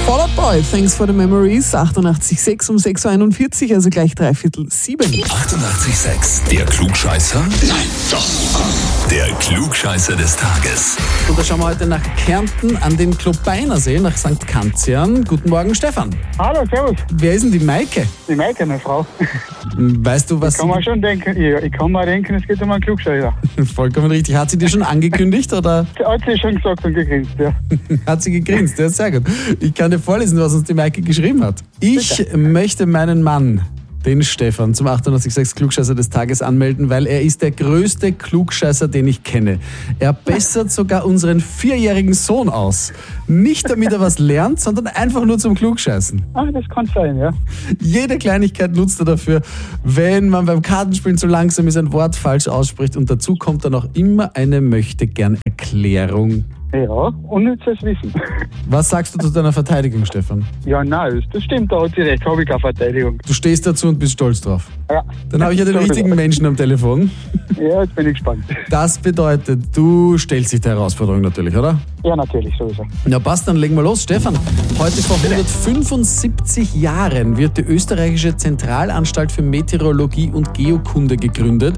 Fall Out Boy, thanks for the memories. 88,6 um 6.41 Uhr, also gleich 6:45. 88,6. Der Klugscheißer? Nein, doch. Der Klugscheißer des Tages. Und da schauen wir heute nach Kärnten an den Klobeinersee, nach St. Kanzian. Guten Morgen, Stefan. Hallo, servus. Wer ist denn die Maike? Die Maike, meine Frau. Weißt du, was Kann man schon denken, ich kann mir denken, es geht um einen Klugscheißer. Vollkommen richtig. Hat sie dir schon angekündigt oder Hat sie schon gesagt und gegrinst, ja. hat sie gegrinst? Ja, sehr gut. Ich kann dir vorlesen, was uns die Maike geschrieben hat. Ich möchte meinen Mann, den Stefan, zum 88,6 Klugscheißer des Tages anmelden, weil er ist der größte Klugscheißer, den ich kenne. Er bessert sogar unseren 4-jährigen Sohn aus. Nicht damit er was lernt, sondern einfach nur zum Klugscheißen. Ah, das kann sein, ja. Jede Kleinigkeit nutzt er dafür, wenn man beim Kartenspielen zu langsam ist, ein Wort falsch ausspricht, und dazu kommt dann auch immer eine Möchte-gern-Erklärung. Ja, unnützes Wissen. Was sagst du zu deiner Verteidigung, Stefan? Ja, nein, das stimmt, da hat sie recht, habe ich keine Verteidigung. Du stehst dazu und bist stolz drauf. Ja. Dann habe ich ja den richtigen Menschen am Telefon. Ja, jetzt bin ich gespannt. Das bedeutet, du stellst dich der Herausforderung natürlich, oder? Ja, natürlich, sowieso. Na passt, dann legen wir los. Stefan, heute vor 175 Jahren wird die österreichische Zentralanstalt für Meteorologie und Geokunde gegründet.